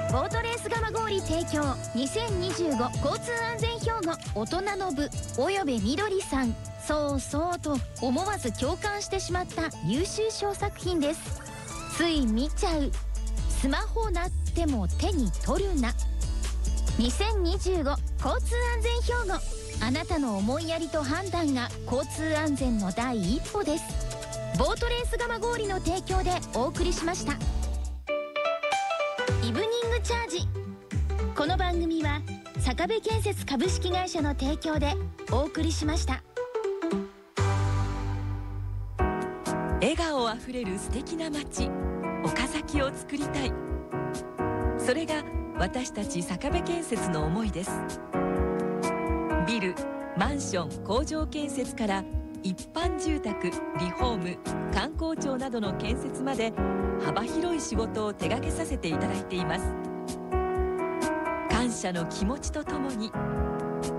ボートレース蒲郡提供2025交通安全標語大人の部及部みどりさん、そうそうと思わず共感してしまった優秀賞作品です。つい見ちゃう。スマホなっても手に取るな。2025交通安全標語、あなたの思いやりと判断が交通安全の第一歩です。ボートレース蒲郡の提供でお送りしました。イブニングチャージ。この番組は坂部建設株式会社の提供でお送りしました。 笑顔あふれる素敵な街岡崎を作りたい。それが私たち坂部建設の思いです。ビル、マンション、工場建設から一般住宅、リフォーム、観光庁などの建設まで幅広い仕事を手掛けさせていただいています。感謝の気持ちとともに